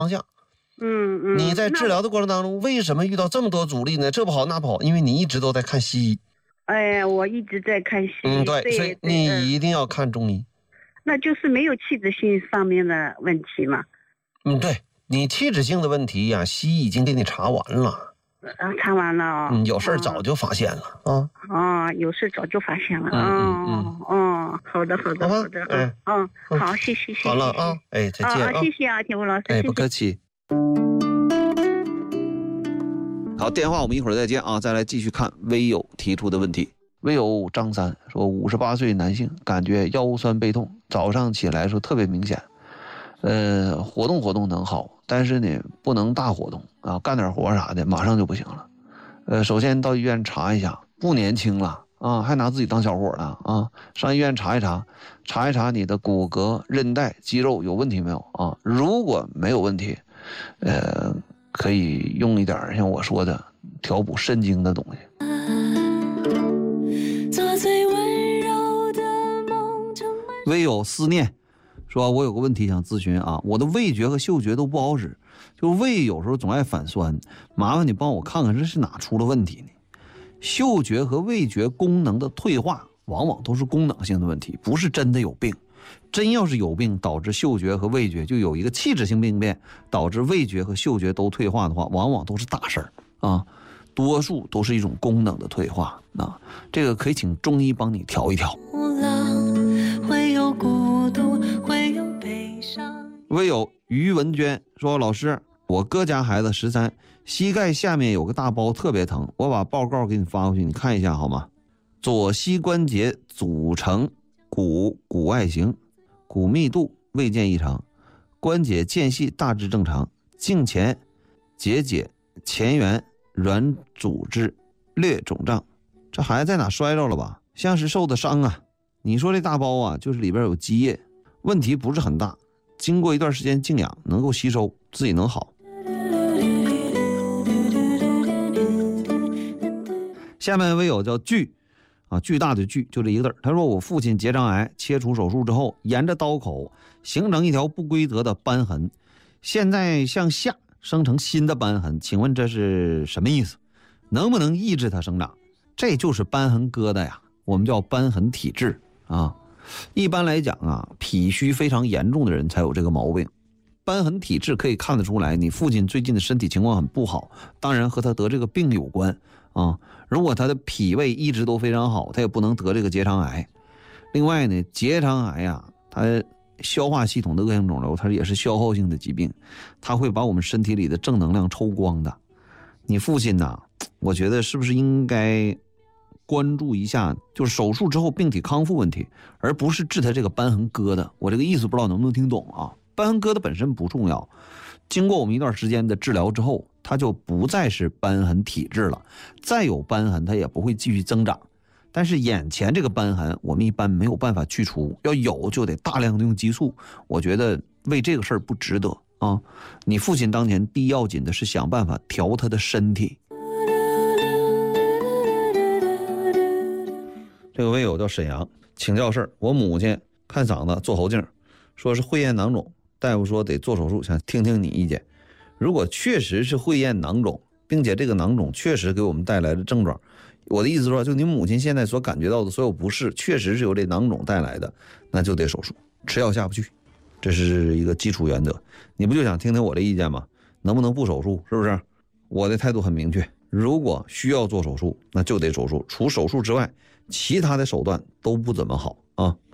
向。你在治疗的过程当中，为什么遇到这么多阻力呢？这不好那不好，因为你一直都在看西医。 我一直在看西医。 对，所以你一定要看中医。 那就是没有器质性方面的问题嘛？ 对，你器质性的问题呀，西医已经给你查完了。 查完了有事早就发现了有事早就发现了好的好谢谢好了啊，再见谢谢啊，田武老师， 不客气。好，电话我们一会儿再接啊，再来继续看微友提出的问题。微友张三说，58岁男性，感觉腰酸背痛，早上起来说特别明显，活动能好，但是呢不能大活动啊，干点活啥的马上就不行了。首先到医院查一下，不年轻了啊，还拿自己当小伙呢啊，上医院查一查你的骨骼、韧带、肌肉有问题没有啊？如果没有问题，可以用一点像我说的调补肾精的东西。微友思念说，我有个问题想咨询啊，我的味觉和嗅觉都不好使，就胃有时候总爱反酸，麻烦你帮我看看这是哪出了问题呢？嗅觉和味觉功能的退化往往都是功能性的问题，不是真的有病。真要是有病导致嗅觉和味觉就有一个器质性病变，导致味觉和嗅觉都退化的话，往往都是大事儿啊，多数都是一种功能的退化啊，这个可以请中医帮你调一调。会有孤独，会有悲伤。微友于文娟说，老师，我哥家孩子13，膝盖下面有个大包特别疼，我把报告给你发过去，你看一下好吗？左膝关节组成骨外形，骨密度未见异常，关节间隙大致正常，颈前结节前缘软组织略肿胀。这孩子在哪摔着了吧？像是受的伤啊。你说这大包啊，就是里边有积液，问题不是很大，经过一段时间静养能够吸收，自己能好。下面微友叫巨啊，巨大的巨，就这一个字。他说，我父亲结肠癌切除手术之后，沿着刀口形成一条不规则的瘢痕，现在向下生成新的瘢痕，请问这是什么意思？能不能抑制它生长？这就是瘢痕疙瘩呀，我们叫瘢痕体质啊。一般来讲啊，脾虚非常严重的人才有这个毛病。瘢痕体质可以看得出来，你父亲最近的身体情况很不好，当然和他得这个病有关啊。如果他的脾胃一直都非常好，他也不能得这个结肠癌。另外呢，结肠癌啊，它消化系统的恶性肿瘤，它也是消耗性的疾病，它会把我们身体里的正能量抽光的。你父亲呢，我觉得是不是应该关注一下，就是手术之后病体康复问题，而不是治他这个瘢痕疙瘩。我这个意思不知道能不能听懂啊？瘢痕疙瘩本身不重要，经过我们一段时间的治疗之后，它就不再是瘢痕体质了，再有瘢痕它也不会继续增长。但是眼前这个瘢痕我们一般没有办法去除，要有就得大量的用激素，我觉得为这个事儿不值得啊。你父亲当年第一要紧的是想办法调他的身体。这个微友叫沈阳，请教事儿，我母亲看嗓子做喉镜，说是会厌囊肿，大夫说得做手术，想听听你意见。如果确实是会厌囊肿，并且这个囊肿确实给我们带来的症状，我的意思说，就你母亲现在所感觉到的所有不适，确实是由这囊肿带来的，那就得手术，吃药下不去，这是一个基础原则。你不就想听听我的意见吗？能不能不手术？是不是？我的态度很明确，如果需要做手术，那就得手术，除手术之外，其他的手段都不怎么好啊。